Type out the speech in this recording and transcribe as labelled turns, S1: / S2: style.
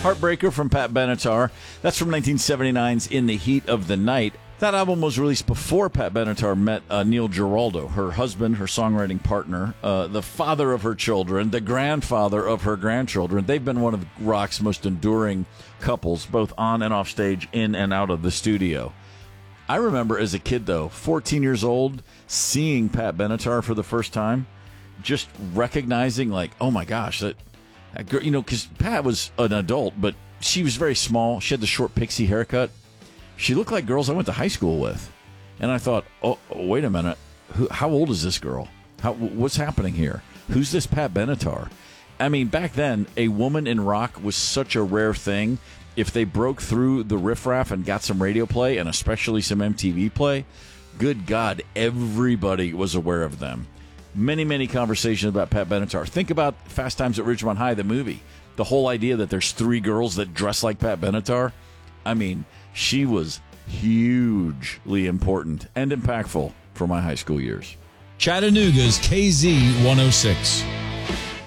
S1: Heartbreaker from Pat Benatar. That's from 1979's In the Heat of the Night. That album was released before Pat Benatar met Neil Giraldo, her husband, her songwriting partner, the father of her children, the grandfather of her grandchildren. They've been one of rock's most enduring couples, both on and off stage, in and out of the studio. I remember as a kid, though, 14 years old, seeing Pat Benatar for the first time, just recognizing, like, oh my gosh, that girl, because Pat was an adult, but she was very small. She had the short pixie haircut. She looked like girls I went to high school with. And I thought, oh, wait a minute. How old is this girl? What's happening here? Who's this Pat Benatar? I mean, back then, a woman in rock was such a rare thing. If they broke through the riffraff and got some radio play, and especially some MTV play, good God, everybody was aware of them. Many, many conversations about Pat Benatar. Think about Fast Times at Ridgemont High, the movie. The whole idea that there's 3 girls that dress like Pat Benatar. I mean, she was hugely important and impactful for my high school years.
S2: Chattanooga's KZ 106.